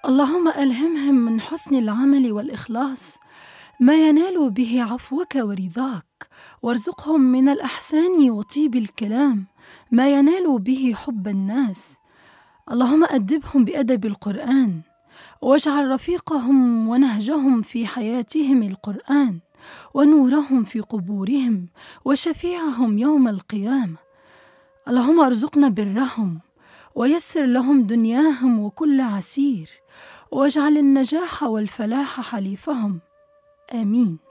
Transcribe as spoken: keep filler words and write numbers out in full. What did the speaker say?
اللهم ألهمهم من حسن العمل والإخلاص ما ينال به عفوك ورضاك، وارزقهم من الإحسان وطيب الكلام ما ينال به حب الناس. اللهم أدبهم بأدب القرآن، واجعل رفيقهم ونهجهم في حياتهم القرآن، ونورهم في قبورهم، وشفيعهم يوم القيامة. اللهم ارزقنا برهم، ويسر لهم دنياهم وكل عسير، واجعل النجاح والفلاح حليفهم. آمين.